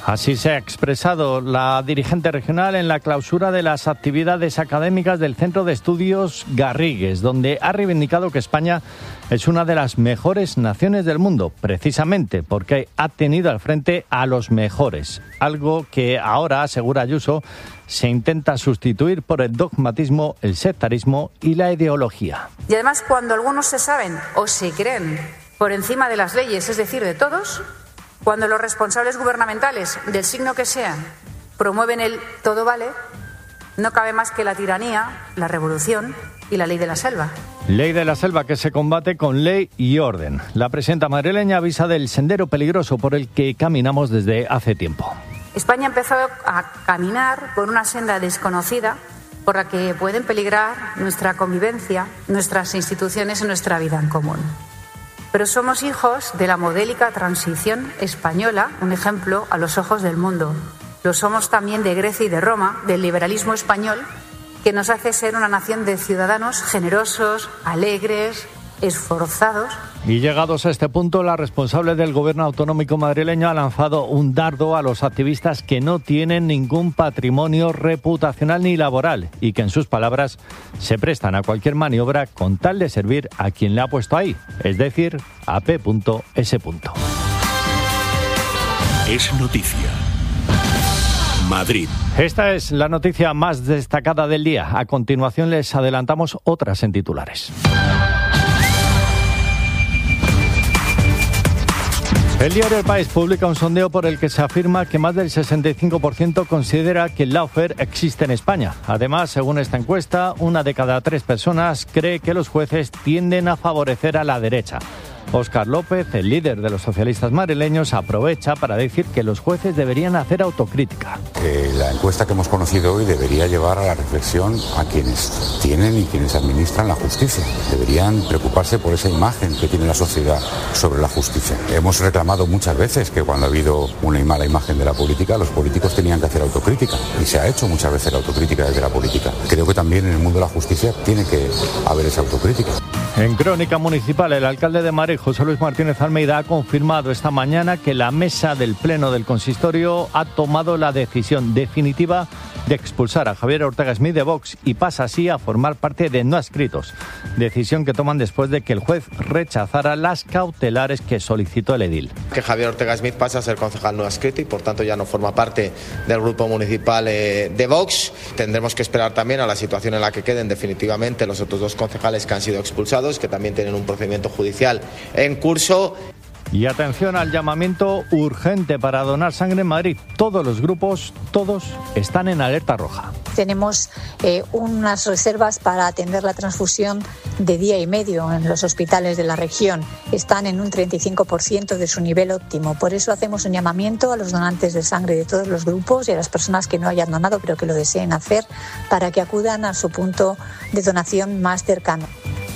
Así se ha expresado la dirigente regional en la clausura de las actividades académicas del Centro de Estudios Garrigues, donde ha reivindicado que España es una de las mejores naciones del mundo, precisamente porque ha tenido al frente a los mejores, algo que ahora, asegura Ayuso, se intenta sustituir por el dogmatismo, el sectarismo y la ideología. Y además, cuando algunos se saben o se creen por encima de las leyes, es decir, de todos, cuando los responsables gubernamentales, del signo que sean, promueven el todo vale, no cabe más que la tiranía, la revolución y la ley de la selva. Ley de la selva que se combate con ley y orden. La presidenta madrileña avisa del sendero peligroso por el que caminamos desde hace tiempo. España empezó a caminar por una senda desconocida por la que pueden peligrar nuestra convivencia, nuestras instituciones y nuestra vida en común. Pero somos hijos de la modélica transición española, un ejemplo a los ojos del mundo. Lo somos también de Grecia y de Roma, del liberalismo español, que nos hace ser una nación de ciudadanos generosos, alegres, esforzados. Y llegados a este punto, la responsable del gobierno autonómico madrileño ha lanzado un dardo a los activistas que no tienen ningún patrimonio reputacional ni laboral y que, en sus palabras, se prestan a cualquier maniobra con tal de servir a quien le ha puesto ahí, es decir, a P.S. Es noticia. Madrid. Esta es la noticia más destacada del día. A continuación les adelantamos otras en titulares. El diario El País publica un sondeo por el que se afirma que más del 65% considera que el lawfare existe en España. Además, según esta encuesta, 1 de cada 3 personas cree que los jueces tienden a favorecer a la derecha. Óscar López, el líder de los socialistas madrileños, aprovecha para decir que los jueces deberían hacer autocrítica. La encuesta que hemos conocido hoy debería llevar a la reflexión a quienes tienen y quienes administran la justicia. Deberían preocuparse por esa imagen que tiene la sociedad sobre la justicia. Hemos reclamado muchas veces que cuando ha habido una mala imagen de la política, los políticos tenían que hacer autocrítica. Y se ha hecho muchas veces la autocrítica desde la política. Creo que también en el mundo de la justicia tiene que haber esa autocrítica. En Crónica Municipal, el alcalde de Madrid, José Luis Martínez Almeida, ha confirmado esta mañana que la mesa del Pleno del Consistorio ha tomado la decisión definitiva de expulsar a Javier Ortega Smith de Vox y pasa así a formar parte de no adscritos. Decisión que toman después de que el juez rechazara las cautelares que solicitó el edil. Que Javier Ortega Smith pasa a ser concejal no adscrito y por tanto ya no forma parte del grupo municipal de Vox. Tendremos que esperar también a la situación en la que queden definitivamente los otros 2 concejales que han sido expulsados, que también tienen un procedimiento judicial en curso. Y atención al llamamiento urgente para donar sangre en Madrid. Todos los grupos, todos están en alerta roja. Tenemos unas reservas para atender la transfusión de día y medio en los hospitales de la región. Están en un 35% de su nivel óptimo. Por eso hacemos un llamamiento a los donantes de sangre de todos los grupos y a las personas que no hayan donado pero que lo deseen hacer para que acudan a su punto de donación más cercano.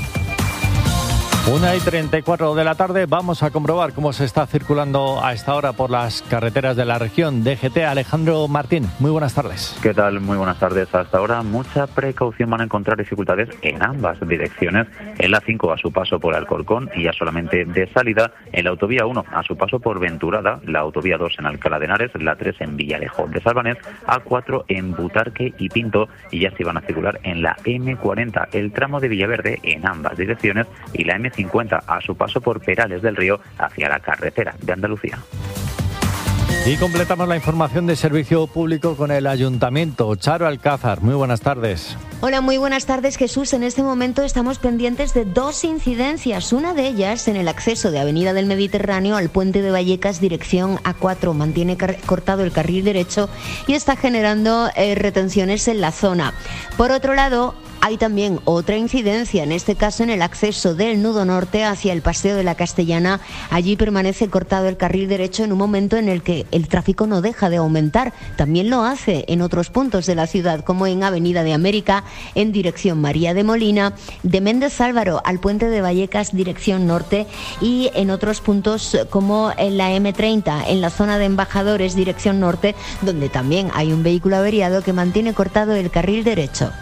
1:34 de la tarde, vamos a comprobar cómo se está circulando a esta hora por las carreteras de la región. DGT, Alejandro Martín, muy buenas tardes. ¿Qué tal? Muy buenas tardes. Hasta ahora mucha precaución, van a encontrar dificultades en ambas direcciones. En la 5 a su paso por Alcorcón y ya solamente de salida en la autovía 1 a su paso por Venturada, la autovía 2 en Alcalá de Henares, la 3 en Villarejo de Salvanez, A4 en Butarque y Pinto y ya se van a circular en la M40, el tramo de Villaverde en ambas direcciones y la M50 a su paso por Perales del Río hacia la carretera de Andalucía. Y completamos la información de servicio público con el Ayuntamiento. Charo Alcázar, muy buenas tardes. Hola, muy buenas tardes, Jesús. En este momento estamos pendientes de 2 incidencias. Una de ellas en el acceso de Avenida del Mediterráneo al puente de Vallecas, dirección A4. Mantiene cortado el carril derecho y está generando retenciones en la zona. Por otro lado, hay también otra incidencia, en este caso en el acceso del nudo norte hacia el Paseo de la Castellana. Allí permanece cortado el carril derecho en un momento en el que el tráfico no deja de aumentar. También lo hace en otros puntos de la ciudad, como en Avenida de América, en dirección María de Molina, de Méndez Álvaro al puente de Vallecas, dirección norte, y en otros puntos como en la M30, en la zona de Embajadores, dirección norte, donde también hay un vehículo averiado que mantiene cortado el carril derecho.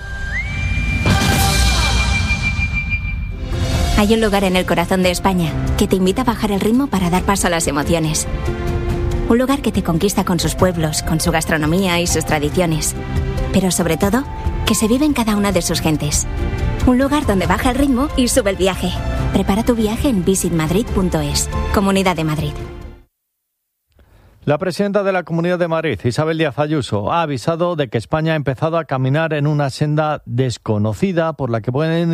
Hay un lugar en el corazón de España que te invita a bajar el ritmo para dar paso a las emociones. Un lugar que te conquista con sus pueblos, con su gastronomía y sus tradiciones. Pero sobre todo, que se vive en cada una de sus gentes. Un lugar donde baja el ritmo y sube el viaje. Prepara tu viaje en visitmadrid.es. Comunidad de Madrid. La presidenta de la Comunidad de Madrid, Isabel Díaz Ayuso, ha avisado de que España ha empezado a caminar en una senda desconocida por la que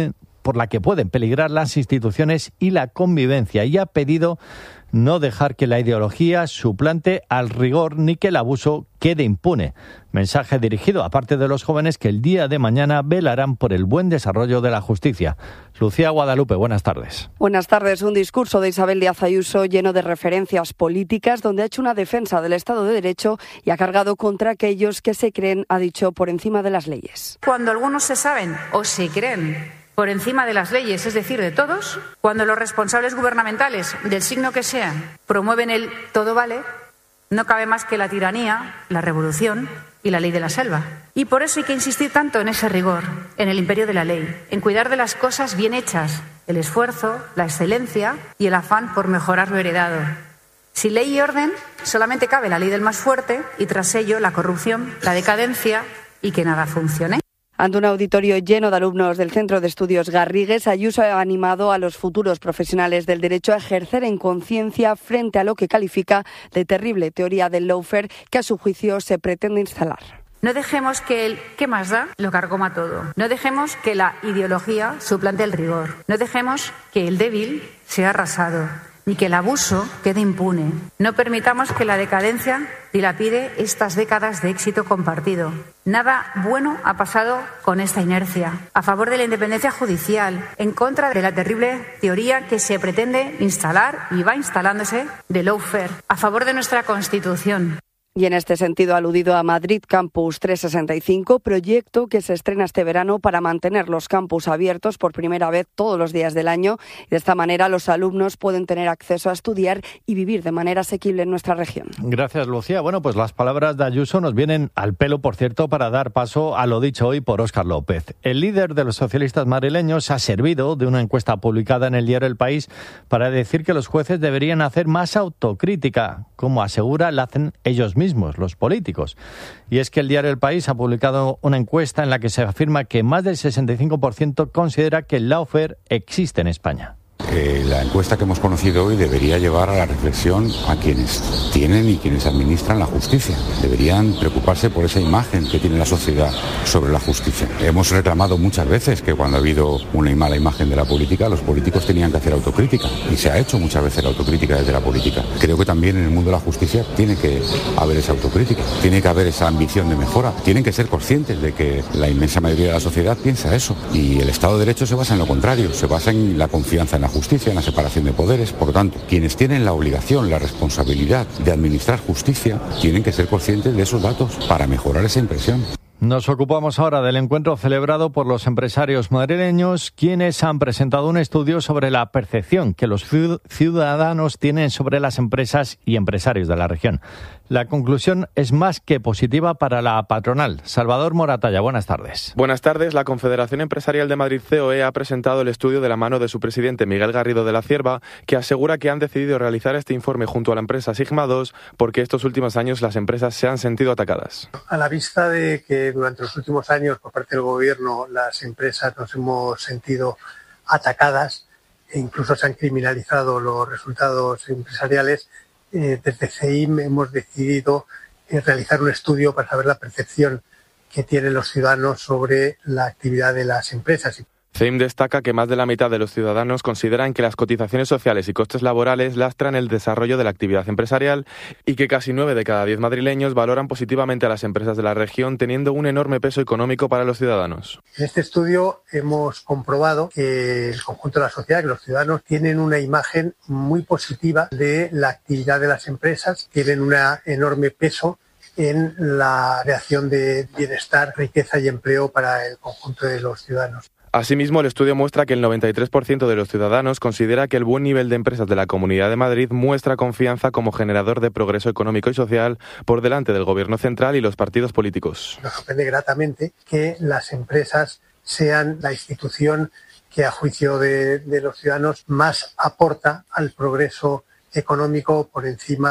pueden peligrar las instituciones y la convivencia, y ha pedido no dejar que la ideología suplante al rigor ni que el abuso quede impune. Mensaje dirigido a parte de los jóvenes que el día de mañana velarán por el buen desarrollo de la justicia. Lucía Guadalupe, buenas tardes. Buenas tardes. Un discurso de Isabel Díaz Ayuso lleno de referencias políticas, donde ha hecho una defensa del Estado de Derecho y ha cargado contra aquellos que se creen, ha dicho, por encima de las leyes. Cuando algunos se saben o se creen por encima de las leyes, es decir, de todos, cuando los responsables gubernamentales, del signo que sean, promueven el todo vale, no cabe más que la tiranía, la revolución y la ley de la selva. Y por eso hay que insistir tanto en ese rigor, en el imperio de la ley, en cuidar de las cosas bien hechas, el esfuerzo, la excelencia y el afán por mejorar lo heredado. Sin ley y orden, solamente cabe la ley del más fuerte y tras ello la corrupción, la decadencia y que nada funcione. Ante un auditorio lleno de alumnos del Centro de Estudios Garrigues, Ayuso ha animado a los futuros profesionales del derecho a ejercer en conciencia frente a lo que califica de terrible teoría del lawfare que a su juicio se pretende instalar. No dejemos que el ¿qué más da? Lo carcoma todo. No dejemos que la ideología suplante el rigor. No dejemos que el débil sea arrasado, ni que el abuso quede impune. No permitamos que la decadencia dilapide estas décadas de éxito compartido. Nada bueno ha pasado con esta inercia. A favor de la independencia judicial, en contra de la terrible teoría que se pretende instalar y va instalándose de lawfare, a favor de nuestra Constitución. Y en este sentido ha aludido a Madrid Campus 365, proyecto que se estrena este verano para mantener los campus abiertos por primera vez todos los días del año. Y de esta manera los alumnos pueden tener acceso a estudiar y vivir de manera asequible en nuestra región. Gracias, Lucía. Bueno, pues las palabras de Ayuso nos vienen al pelo, por cierto, para dar paso a lo dicho hoy por Óscar López. El líder de los socialistas madrileños ha servido de una encuesta publicada en el diario El País para decir que los jueces deberían hacer más autocrítica, como asegura, la hacen ellos mismos, los políticos. Y es que el diario El País ha publicado una encuesta en la que se afirma que más del 65% considera que el lawfare existe en España. La encuesta que hemos conocido hoy debería llevar a la reflexión a quienes tienen y quienes administran la justicia. Deberían preocuparse por esa imagen que tiene la sociedad sobre la justicia. Hemos reclamado muchas veces que cuando ha habido una mala imagen de la política, los políticos tenían que hacer autocrítica. Y se ha hecho muchas veces la autocrítica desde la política. Creo que también en el mundo de la justicia tiene que haber esa autocrítica, tiene que haber esa ambición de mejora. Tienen que ser conscientes de que la inmensa mayoría de la sociedad piensa eso. Y el Estado de Derecho se basa en lo contrario, se basa en la confianza en la justicia, en la separación de poderes. Por lo tanto, quienes tienen la obligación, la responsabilidad de administrar justicia, tienen que ser conscientes de esos datos para mejorar esa impresión. Nos ocupamos ahora del encuentro celebrado por los empresarios madrileños, quienes han presentado un estudio sobre la percepción que los ciudadanos tienen sobre las empresas y empresarios de la región. La conclusión es más que positiva para la patronal. Salvador Moratalla, buenas tardes. Buenas tardes. La Confederación Empresarial de Madrid, COE, ha presentado el estudio de la mano de su presidente Miguel Garrido de la Cierva, que asegura que han decidido realizar este informe junto a la empresa Sigma 2 porque estos últimos años las empresas se han sentido atacadas. A la vista de que durante los últimos años, por parte del Gobierno, las empresas nos hemos sentido atacadas e incluso se han criminalizado los resultados empresariales, desde CEIM hemos decidido realizar un estudio para saber la percepción que tienen los ciudadanos sobre la actividad de las empresas. CEIM destaca que más de la mitad de los ciudadanos consideran que las cotizaciones sociales y costes laborales lastran el desarrollo de la actividad empresarial y que casi 9 de cada 10 madrileños valoran positivamente a las empresas de la región, teniendo un enorme peso económico para los ciudadanos. En este estudio hemos comprobado que el conjunto de la sociedad, que los ciudadanos tienen una imagen muy positiva de la actividad de las empresas, tienen un enorme peso en la creación de bienestar, riqueza y empleo para el conjunto de los ciudadanos. Asimismo, el estudio muestra que el 93% de los ciudadanos considera que el buen nivel de empresas de la Comunidad de Madrid muestra confianza como generador de progreso económico y social por delante del Gobierno central y los partidos políticos. Nos sorprende gratamente que las empresas sean la institución que, a juicio de los ciudadanos, más aporta al progreso económico por encima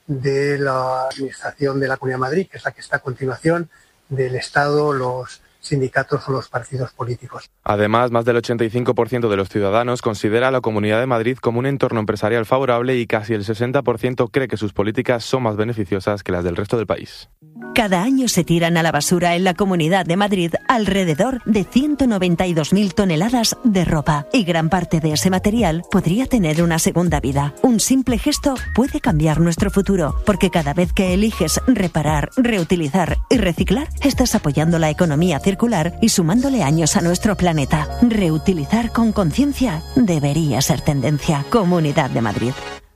de la Administración de la Comunidad de Madrid, que es la que está a continuación, del Estado, los sindicatos o los partidos políticos. Además, más del 85% de los ciudadanos considera a la Comunidad de Madrid como un entorno empresarial favorable y casi el 60% cree que sus políticas son más beneficiosas que las del resto del país. Cada año se tiran a la basura en la Comunidad de Madrid alrededor de 192.000 toneladas de ropa y gran parte de ese material podría tener una segunda vida. Un simple gesto puede cambiar nuestro futuro, porque cada vez que eliges reparar, reutilizar y reciclar, estás apoyando la economía circular y sumándole años a nuestro planeta. Reutilizar con conciencia debería ser tendencia. Comunidad de Madrid.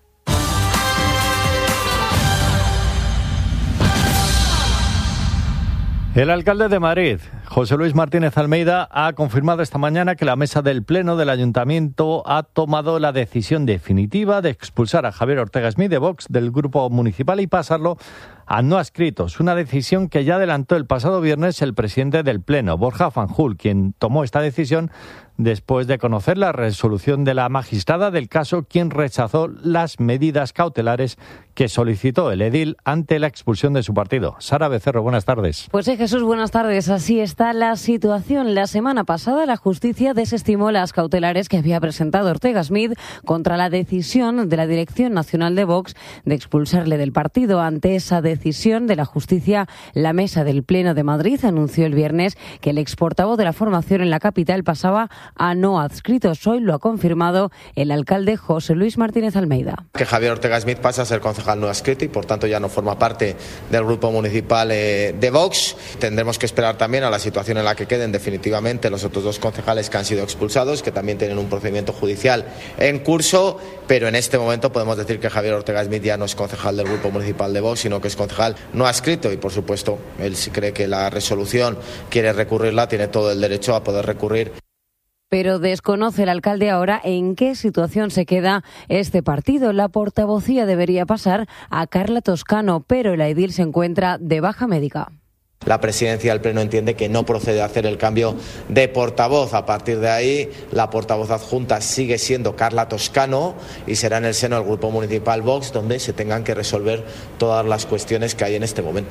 El alcalde de Madrid, José Luis Martínez Almeida, ha confirmado esta mañana que la mesa del Pleno del Ayuntamiento ha tomado la decisión definitiva de expulsar a Javier Ortega Smith de Vox del grupo municipal y pasarlo a no adscritos. Una decisión que ya adelantó el pasado viernes el presidente del Pleno, Borja Fanjul, quien tomó esta decisión después de conocer la resolución de la magistrada del caso, quien rechazó las medidas cautelares que solicitó el edil ante la expulsión de su partido. Sara Becerro, buenas tardes. Pues sí, Jesús, buenas tardes. Así está la situación. La semana pasada la justicia desestimó las cautelares que había presentado Ortega Smith contra la decisión de la Dirección Nacional de Vox de expulsarle del partido. Ante esa decisión de la justicia, la mesa del Pleno de Madrid anunció el viernes que el exportavoz de la formación en la capital pasaba a no adscritos. Hoy lo ha confirmado el alcalde José Luis Martínez Almeida. Que Javier Ortega Smith pasa a ser concejal no adscrito y por tanto ya no forma parte del grupo municipal de Vox. Tendremos que esperar también a la situación en la que queden definitivamente los otros dos concejales que han sido expulsados, que también tienen un procedimiento judicial en curso, pero en este momento podemos decir que Javier Ortega Smith ya no es concejal del grupo municipal de Vox, sino que es concejal no adscrito y por supuesto él, si cree que la resolución quiere recurrirla, tiene todo el derecho a poder recurrir. Pero desconoce el alcalde ahora en qué situación se queda este partido. La portavocía debería pasar a Carla Toscano, pero la edil se encuentra de baja médica. La presidencia del Pleno entiende que no procede a hacer el cambio de portavoz. A partir de ahí, la portavoz adjunta sigue siendo Carla Toscano y será en el seno del Grupo Municipal Vox donde se tengan que resolver todas las cuestiones que hay en este momento.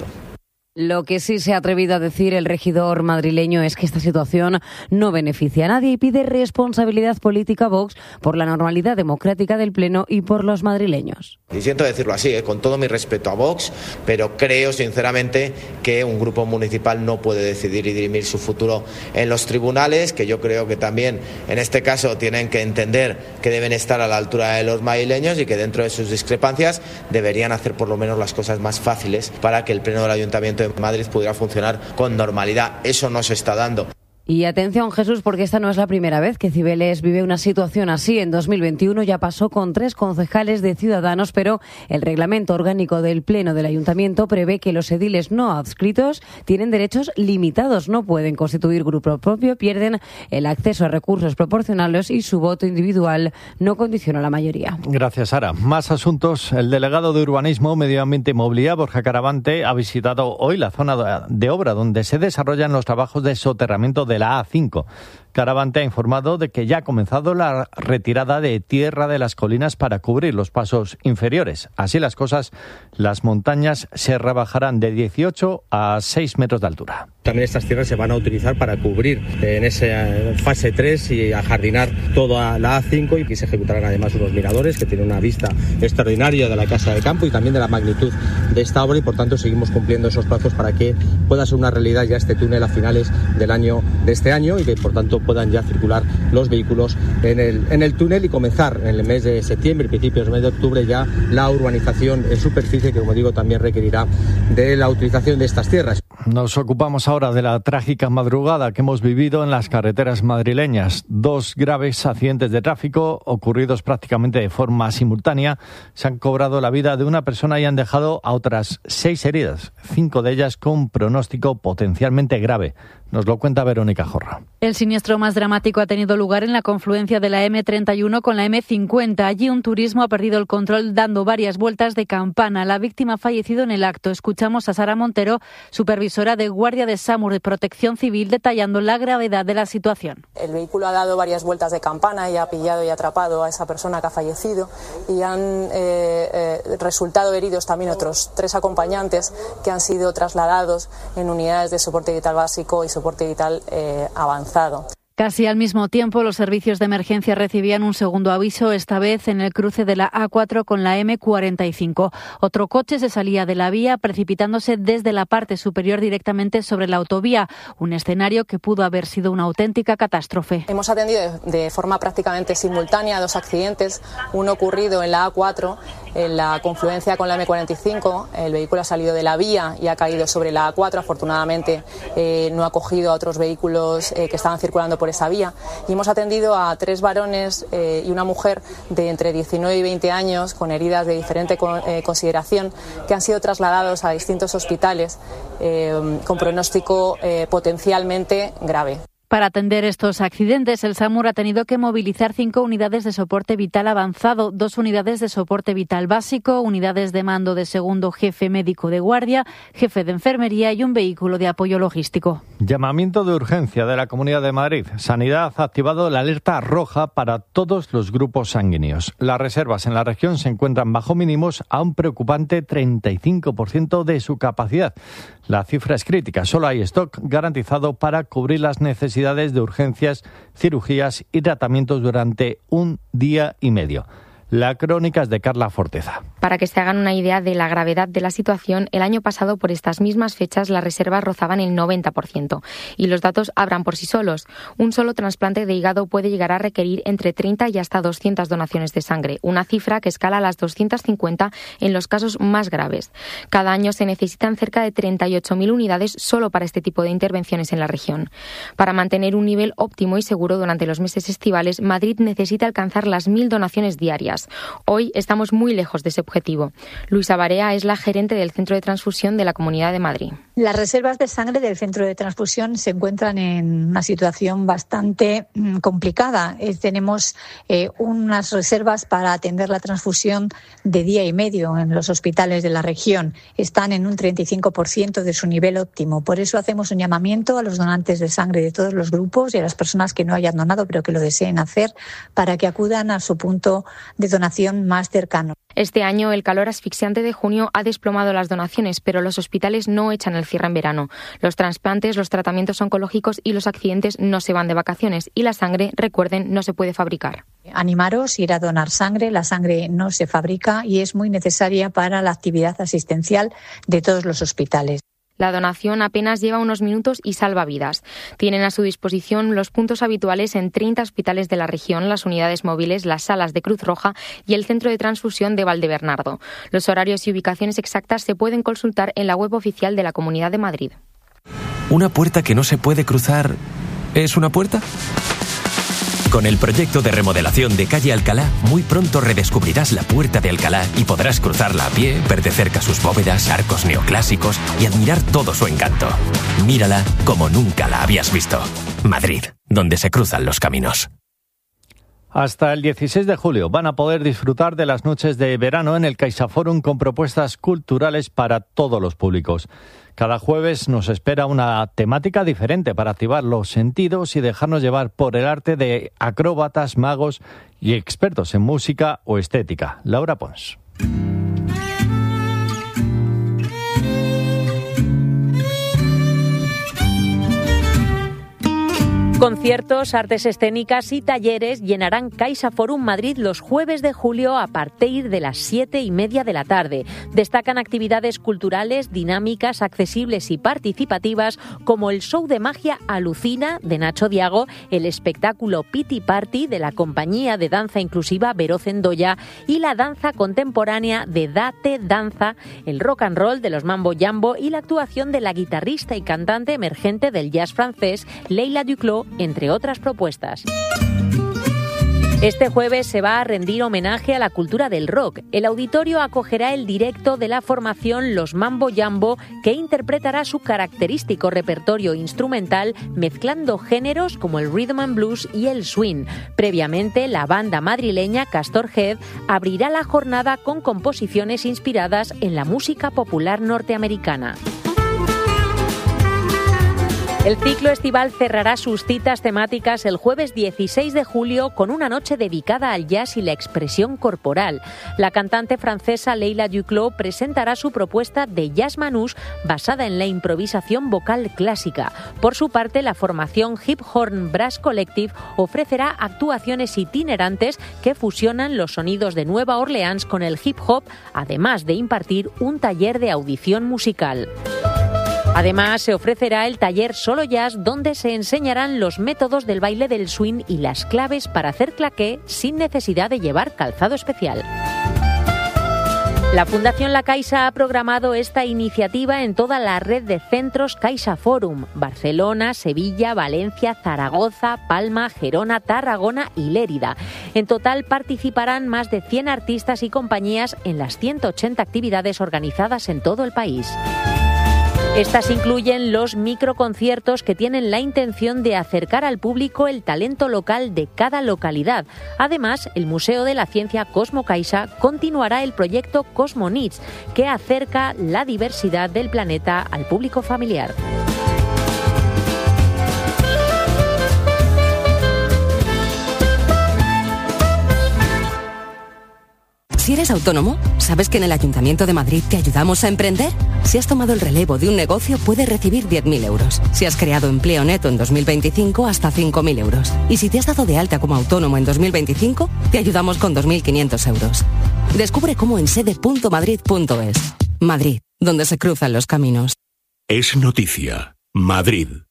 Lo que sí se ha atrevido a decir el regidor madrileño es que esta situación no beneficia a nadie y pide responsabilidad política a Vox por la normalidad democrática del Pleno y por los madrileños. Y siento decirlo así, con todo mi respeto a Vox, pero creo sinceramente que un grupo municipal no puede decidir y dirimir su futuro en los tribunales, que yo creo que también en este caso tienen que entender que deben estar a la altura de los madrileños y que dentro de sus discrepancias deberían hacer por lo menos las cosas más fáciles para que el Pleno del Ayuntamiento de Madrid pudiera funcionar con normalidad. Eso no se está dando. Y atención, Jesús, porque esta no es la primera vez que Cibeles vive una situación así. En 2021 ya pasó con 3 concejales de Ciudadanos, pero el reglamento orgánico del Pleno del Ayuntamiento prevé que los ediles no adscritos tienen derechos limitados, no pueden constituir grupo propio, pierden el acceso a recursos proporcionales y su voto individual no condiciona la mayoría. Gracias, Sara. Más asuntos. El delegado de Urbanismo, Medio Ambiente y Movilidad, Borja Caravante, ha visitado hoy la zona de obra donde se desarrollan los trabajos de soterramiento de la A5. Caravante ha informado de que ya ha comenzado la retirada de tierra de las colinas para cubrir los pasos inferiores. Así las cosas, las montañas se rebajarán de 18 a 6 metros de altura. También estas tierras se van a utilizar para cubrir en esa fase 3 y ajardinar toda la A5 y que se ejecutarán además unos miradores que tienen una vista extraordinaria de la casa de campo y también de la magnitud de esta obra y por tanto seguimos cumpliendo esos plazos para que pueda ser una realidad ya este túnel a finales de este año y que por tanto puedan ya circular los vehículos en el túnel y comenzar en el mes de septiembre, principios del mes de octubre ya la urbanización en superficie que como digo también requerirá de la utilización de estas tierras. Nos ocupamos ahora de la trágica madrugada que hemos vivido en las carreteras madrileñas. 2 graves accidentes de tráfico ocurridos prácticamente de forma simultánea se han cobrado la vida de una persona y han dejado a otras 6 heridas, 5 de ellas con pronóstico potencialmente grave. Nos lo cuenta Verónica Jorra. El siniestro más dramático ha tenido lugar en la confluencia de la M31 con la M50. Allí un turismo ha perdido el control dando varias vueltas de campana. La víctima ha fallecido en el acto. Escuchamos a Sara Montero, supervisora de Guardia de SAMUR de Protección Civil, detallando la gravedad de la situación. El vehículo ha dado varias vueltas de campana y ha pillado y atrapado a esa persona que ha fallecido y han resultado heridos también otros 3 acompañantes que han sido trasladados en unidades de soporte vital básico y soporte vital avanzado. Casi al mismo tiempo, los servicios de emergencia recibían un segundo aviso, esta vez en el cruce de la A4 con la M45. Otro coche se salía de la vía, precipitándose desde la parte superior directamente sobre la autovía, un escenario que pudo haber sido una auténtica catástrofe. Hemos atendido de forma prácticamente simultánea 2 accidentes, uno ocurrido en la A4, en la confluencia con la M45. El vehículo ha salido de la vía y ha caído sobre la A4. Afortunadamente no ha cogido a otros vehículos que estaban circulando por esa vía, y hemos atendido a 3 varones y una mujer de entre 19 y 20 años con heridas de diferente consideración que han sido trasladados a distintos hospitales con pronóstico potencialmente grave. Para atender estos accidentes, el SAMUR ha tenido que movilizar 5 unidades de soporte vital avanzado, 2 unidades de soporte vital básico, unidades de mando de segundo jefe médico de guardia, jefe de enfermería y un vehículo de apoyo logístico. Llamamiento de urgencia de la Comunidad de Madrid. Sanidad ha activado la alerta roja para todos los grupos sanguíneos. Las reservas en la región se encuentran bajo mínimos a un preocupante 35% de su capacidad. La cifra es crítica. Solo hay stock garantizado para cubrir las necesidades de urgencias, cirugías y tratamientos durante un día y medio. La crónica es de Carla Forteza. Para que se hagan una idea de la gravedad de la situación, el año pasado por estas mismas fechas las reservas rozaban el 90% y los datos hablan por sí solos. Un solo trasplante de hígado puede llegar a requerir entre 30 y hasta 200 donaciones de sangre, una cifra que escala a las 250 en los casos más graves. Cada año se necesitan cerca de 38.000 unidades solo para este tipo de intervenciones en la región. Para mantener un nivel óptimo y seguro durante los meses estivales, Madrid necesita alcanzar las 1.000 donaciones diarias. Hoy estamos muy lejos de ese objetivo. Luisa Barea es la gerente del Centro de Transfusión de la Comunidad de Madrid. Las reservas de sangre del Centro de Transfusión se encuentran en una situación bastante complicada. Tenemos unas reservas para atender la transfusión de día y medio en los hospitales de la región. Están en un 35% de su nivel óptimo. Por eso hacemos un llamamiento a los donantes de sangre de todos los grupos y a las personas que no hayan donado pero que lo deseen hacer para que acudan a su punto de donación más cercano. Este año el calor asfixiante de junio ha desplomado las donaciones, pero los hospitales no echan el cierre en verano. Los trasplantes, los tratamientos oncológicos y los accidentes no se van de vacaciones y la sangre, recuerden, no se puede fabricar. Animaros, ir a donar sangre. La sangre no se fabrica y es muy necesaria para la actividad asistencial de todos los hospitales. La donación apenas lleva unos minutos y salva vidas. Tienen a su disposición los puntos habituales en 30 hospitales de la región, las unidades móviles, las salas de Cruz Roja y el centro de transfusión de Valdebernardo. Los horarios y ubicaciones exactas se pueden consultar en la web oficial de la Comunidad de Madrid. ¿Una puerta que no se puede cruzar es una puerta? Con el proyecto de remodelación de calle Alcalá, muy pronto redescubrirás la Puerta de Alcalá y podrás cruzarla a pie, ver de cerca sus bóvedas, arcos neoclásicos y admirar todo su encanto. Mírala como nunca la habías visto. Madrid, donde se cruzan los caminos. Hasta el 16 de julio van a poder disfrutar de las noches de verano en el CaixaForum con propuestas culturales para todos los públicos. Cada jueves nos espera una temática diferente para activar los sentidos y dejarnos llevar por el arte de acróbatas, magos y expertos en música o estética. Laura Pons. Conciertos, artes escénicas y talleres llenarán CaixaForum Madrid los jueves de julio a partir de las 7:30 de la tarde. Destacan actividades culturales, dinámicas, accesibles y participativas como el show de magia Alucina de Nacho Diago, el espectáculo Pity Party de la compañía de danza inclusiva Vero Zendoya y la danza contemporánea de Date Danza, el rock and roll de los Mambo Jambo y la actuación de la guitarrista y cantante emergente del jazz francés Leila Duclos, entre otras propuestas. Este jueves se va a rendir homenaje a la cultura del rock. El auditorio acogerá el directo de la formación Los Mambo Jambo, que interpretará su característico repertorio instrumental mezclando géneros como el rhythm and blues y el swing. Previamente, la banda madrileña Castor Head abrirá la jornada con composiciones inspiradas en la música popular norteamericana. El ciclo estival cerrará sus citas temáticas el jueves 16 de julio con una noche dedicada al jazz y la expresión corporal. La cantante francesa Leila Duclos presentará su propuesta de jazz manouche basada en la improvisación vocal clásica. Por su parte, la formación Hip Horn Brass Collective ofrecerá actuaciones itinerantes que fusionan los sonidos de Nueva Orleans con el hip hop, además de impartir un taller de audición musical. Además, se ofrecerá el taller Solo Jazz, donde se enseñarán los métodos del baile del swing y las claves para hacer claqué sin necesidad de llevar calzado especial. La Fundación La Caixa ha programado esta iniciativa en toda la red de centros Caixa Forum: Barcelona, Sevilla, Valencia, Zaragoza, Palma, Gerona, Tarragona y Lérida. En total participarán más de 100 artistas y compañías en las 180 actividades organizadas en todo el país. Estas incluyen los microconciertos que tienen la intención de acercar al público el talento local de cada localidad. Además, el Museo de la Ciencia Cosmo Caixa continuará el proyecto Cosmonits, que acerca la diversidad del planeta al público familiar. Si eres autónomo, ¿sabes que en el Ayuntamiento de Madrid te ayudamos a emprender? Si has tomado el relevo de un negocio, puedes recibir 10.000 euros. Si has creado empleo neto en 2025, hasta 5.000 euros. Y si te has dado de alta como autónomo en 2025, te ayudamos con 2.500 euros. Descubre cómo en sede.madrid.es. Madrid, donde se cruzan los caminos. Es noticia. Madrid.